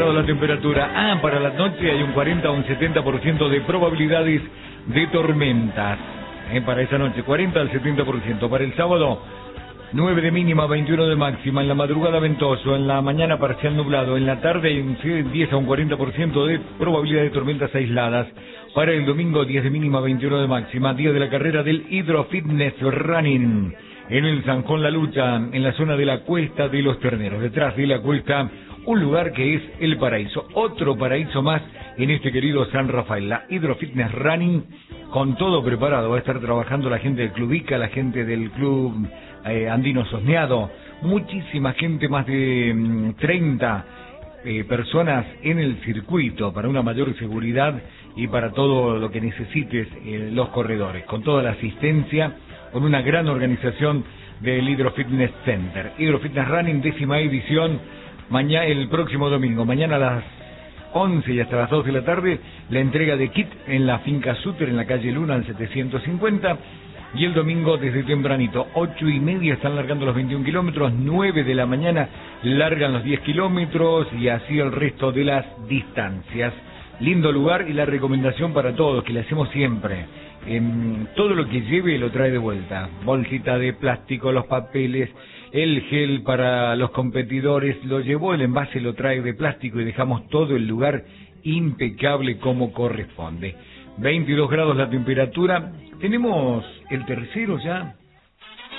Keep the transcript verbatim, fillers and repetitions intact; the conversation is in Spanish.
grados la temperatura. Ah, para la noche hay un cuarenta a un setenta por ciento de probabilidades de tormentas. Eh, para esa noche, cuarenta al setenta por ciento. Para el sábado, nueve de mínima, veintiuno de máxima. En la madrugada ventoso, en la mañana parcial nublado. En la tarde hay un diez a un cuarenta por ciento de probabilidad de tormentas aisladas. Para el domingo, diez de mínima, veintiuno de máxima. Día de la carrera del Hydro Fitness Running. En el Zanjón La Lucha, en la zona de la Cuesta de los Terneros. Detrás de la cuesta, un lugar que es el paraíso. Otro paraíso más en este querido San Rafael. La Hydro Fitness Running, con todo preparado. Va a estar trabajando la gente del Club Ica, la gente del Club eh, Andino Sosneado. Muchísima gente, más de mmm, treinta eh, personas en el circuito para una mayor seguridad y para todo lo que necesites eh, los corredores. Con toda la asistencia, con una gran organización del Hydro Fitness Center. Hydro Fitness Running, décima edición, mañana, el próximo domingo, mañana a las once y hasta las dos de la tarde, la entrega de kit en la finca Suter, en la calle Luna, al setecientos cincuenta, y el domingo desde tempranito, ocho y media están largando los veintiún kilómetros, nueve de la mañana largan los diez kilómetros, y así el resto de las distancias. Lindo lugar, y la recomendación para todos, que le hacemos siempre, en todo lo que lleve lo trae de vuelta. Bolsita de plástico, los papeles, el gel para los competidores, lo llevó, el envase lo trae de plástico, y dejamos todo el lugar impecable como corresponde. veintidós grados la temperatura. Tenemos el tercero ya